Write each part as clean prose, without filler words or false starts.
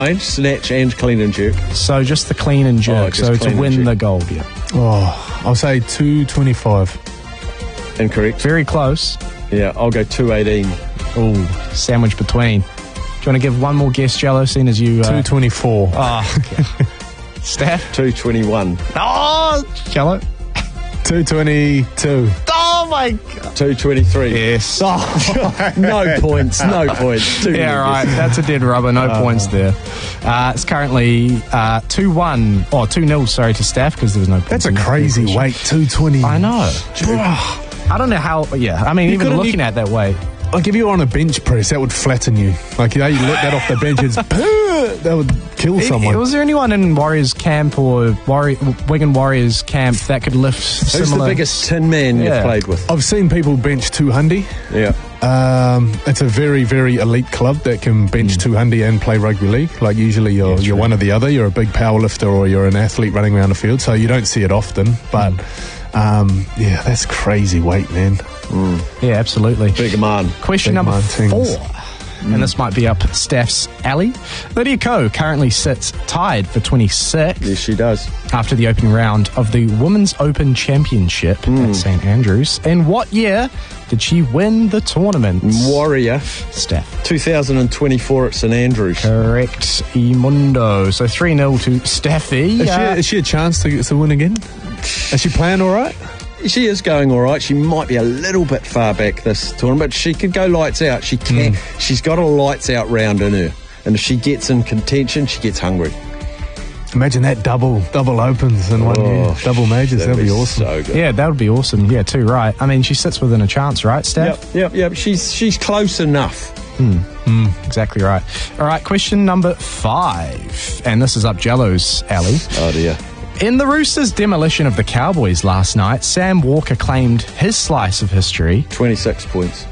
snatch and clean and jerk. So just the clean and jerk. just So clean to and win jerk. the gold, yeah. Oh, I'll say 225. Incorrect. Very close. Yeah, I'll go 218. Ooh, sandwich between. Do you want to give one more guess, Jello, seeing as you... 224. Oh, okay. Steph? 221. Oh, Jello? 222. Oh, my God. 223. Yes. Oh, no points. No points. Yeah, right. That's a dead rubber. No points there. It's currently 2-1, or 2-0, sorry, to Steph, because there was no points. That's a in that crazy position. weight, 220. I know. I don't know how, yeah. I mean, even could've- looking at that weight. Like if you were on a bench press, that would flatten you. Like you let that off the bench, it's that would kill someone. Was there anyone in Warriors camp or Wigan Warriors camp that could lift Who's similar... the biggest tin man Yeah. you've played with? I've seen people bench 200. Yeah. It's a very, very elite club that can bench 200 and play rugby league. Like usually you're one or the other. You're a big power lifter or you're an athlete running around the field. So you don't see it often. But yeah, that's crazy weight, man. Yeah, absolutely. Big man. Question Big number man 4. things. And this might be up Steph's alley. Lydia Ko currently sits tied for 26 Yes, she does. after the opening round of the Women's Open Championship at St Andrews. In what year did she win the tournament? Warrior. Steph. 2024 at St Andrews. Correct, Imundo. So 3-0 to Steffi. Is she a chance to win again? Is she playing all right? She is going all right. She might be a little bit far back this tournament, but she could go lights out. She can. She's got a lights out round in her. And if she gets in contention, she gets hungry. Imagine that double opens in one year. Double majors, that'd be awesome. So good. Yeah, that would be awesome. Yeah, too right. I mean, she sits within a chance, right, Steph? Yep. She's close enough. Exactly right. All right, question number 5. And this is up Jello's alley. Oh, dear. In the Roosters' demolition of the Cowboys last night, Sam Walker claimed his slice of history. 26 points.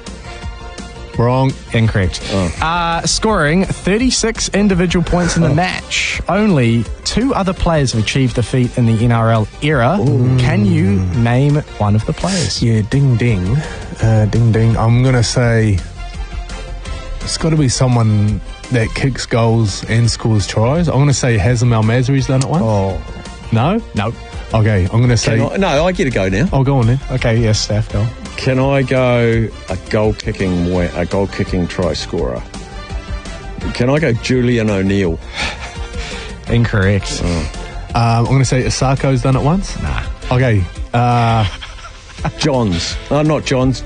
Wrong. Incorrect. Scoring 36 individual points in the match. Only 2 other players have achieved the feat in the NRL era. Can you name one of the players? Yeah, ding ding. Ding ding. I'm going to say it's got to be someone that kicks goals and scores tries. I'm going to say Hazem Al-Masri's done it once. Oh, No? no. Okay, I'm going to say... I get a go now. Oh, go on then. Okay, yes, Steph, go. Can I go a goal kicking try scorer? Can I go Julian O'Neill? Incorrect. I'm going to say Isako's done it once. Nah. Okay. Johns. Not Johns.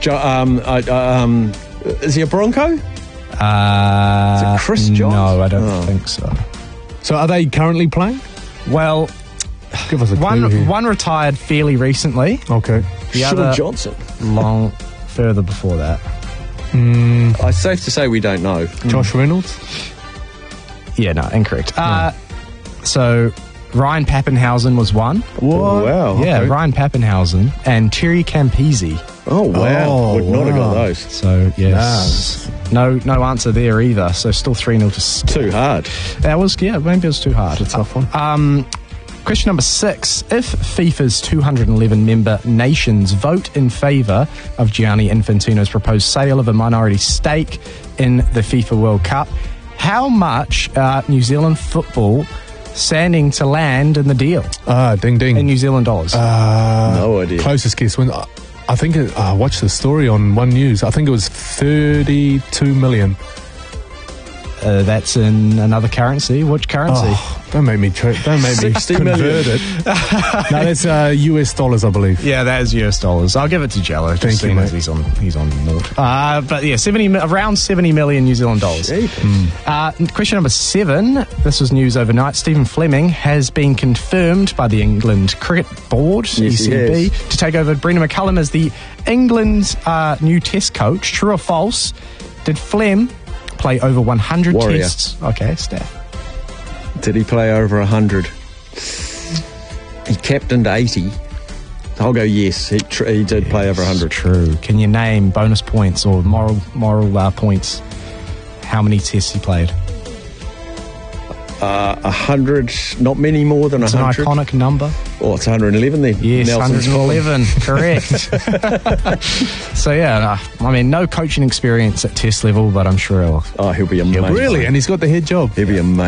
Is he a Bronco? Is it Chris Johns? No, I don't think so. So are they currently playing? Well, Give us a clue here. one retired fairly recently. Okay. The Sean other Johnson. long further before that. It's safe to say we don't know. Josh Reynolds? Yeah, no, incorrect. So Ryan Pappenhausen was one. Oh, wow. Yeah, Okay. Ryan Pappenhausen and Terry Campese. Oh, wow. Oh, Would not have got wow. those. So yes, no answer there either. So still 3-0 to Steph. Too hard. That was maybe it was too hard. It's a tough one. Question number 6. If FIFA's 211 member nations vote in favour of Gianni Infantino's proposed sale of a minority stake in the FIFA World Cup, how much New Zealand football standing to land in the deal Ding ding. in New Zealand dollars? No idea. Closest guess. When I think I watched the story on One News. I think it was 32 million. That's in another currency. Which currency? Oh, don't make me 60 convert million. it. No, that's US dollars, I believe. Yeah, that is US dollars. I'll give it to Jello. Thank you, seeing as mate. he's on naught. But yeah, around 70 million New Zealand dollars. Question number 7. This was news overnight. Stephen Fleming has been confirmed by the England Cricket Board, Yes, he ECB, has. to take over Brendan McCullum as the England's new Test coach. True or false? Did Flem play over 100 Warrior. tests? Okay, Steph. Did he play over 100? He captained 80. I'll go yes. He did play over 100. True. Can you name bonus points or moral points? How many tests he played? 100, not many more than It's an 100. iconic number. Oh, it's 111 then. Yes, Nelson's 111, correct. So, yeah, I mean, no coaching experience at test level, but I'm sure he'll be amazing. Really? And he's got the head job. He'll be amazing.